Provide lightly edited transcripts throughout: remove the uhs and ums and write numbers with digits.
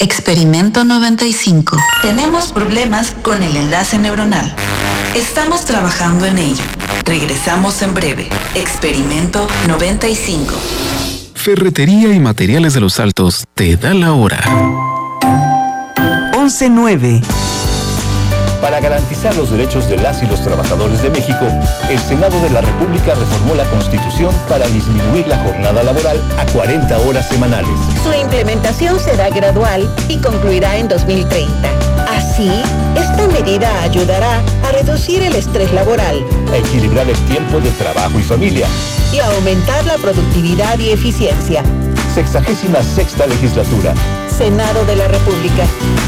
Experimento 95. Tenemos problemas con el enlace neuronal. Estamos trabajando en ello. Regresamos en breve. Experimento 95. Ferretería y Materiales de los Altos te da la hora. 11:09. Para garantizar los derechos de las y los trabajadores de México, el Senado de la República reformó la Constitución para disminuir la jornada laboral a 40 horas semanales. Su implementación será gradual y concluirá en 2030. Así, esta medida ayudará a reducir el estrés laboral, A equilibrar el tiempo de trabajo y familia. y a aumentar la productividad y eficiencia. 66ª legislatura. Senado de la República.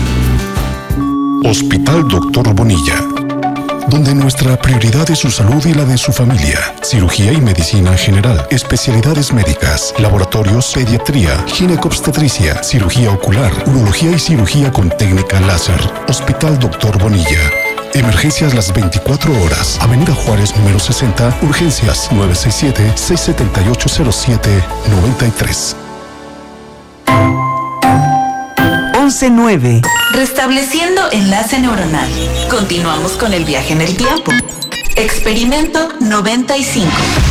Hospital Dr. Bonilla, donde nuestra prioridad es su salud y la de su familia. Cirugía y medicina general, especialidades médicas, laboratorios, pediatría, ginecobstetricia, cirugía ocular, urología y cirugía con técnica láser. Hospital Dr. Bonilla. Emergencias las 24 horas. Avenida Juárez número 60, urgencias 967-678-0793. 11:09. Restableciendo enlace neuronal. Continuamos con el viaje en el tiempo. Experimento 95.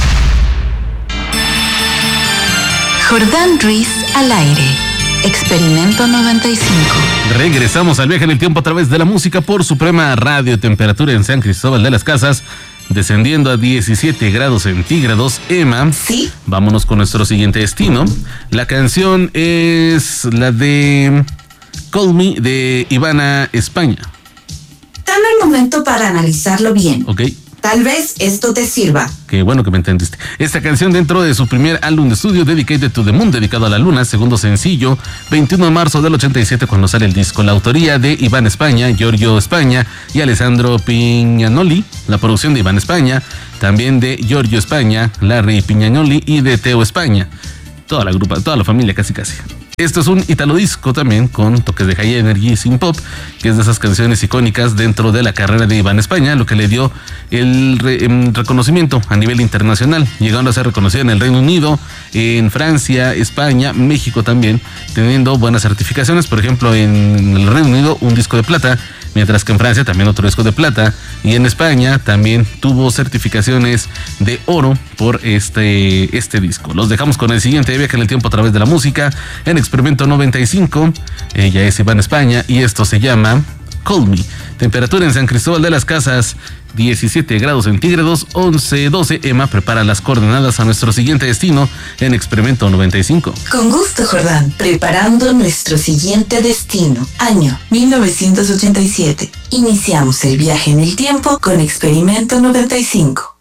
Jordán Ruiz al aire. Experimento 95. Regresamos al viaje en el tiempo a través de la música por Suprema Radio. Temperatura en San Cristóbal de las Casas descendiendo a 17 grados centígrados. Emma, ¿Sí? Vámonos con nuestro siguiente destino. La canción es la de Call Me de Ivana España. Dame un momento para analizarlo bien. Ok. Tal vez esto te sirva. Qué bueno que me entendiste. Esta canción dentro de su primer álbum de estudio, Dedicated to the Moon, dedicado a la luna, segundo sencillo, 21 de marzo del 87 cuando sale el disco. La autoría de Iván España, Giorgio España y Alessandro Pignanoli. La producción de Iván España, también de Giorgio España, Larry Pignanoli y de Teo España. Toda la familia casi. Esto es un italodisco también con toques de high energy y synth pop, que es de esas canciones icónicas dentro de la carrera de Iván España, lo que le dio el reconocimiento a nivel internacional, llegando a ser reconocido en el Reino Unido, en Francia, España, México también, teniendo buenas certificaciones. Por ejemplo, en el Reino Unido un disco de plata, mientras que en Francia también otro disco de plata, y en España también tuvo certificaciones de oro por este disco. Los dejamos con el siguiente viaje en el tiempo a través de la música en Experimento 95. Ella es Iván España y esto se llama Call Me. Temperatura en San Cristóbal de las Casas 17 grados centígrados, 11:12. Emma prepara las coordenadas a nuestro siguiente destino en Experimento 95. Con gusto, Jordán. Preparando nuestro siguiente destino. Año 1987. Iniciamos el viaje en el tiempo con Experimento 95.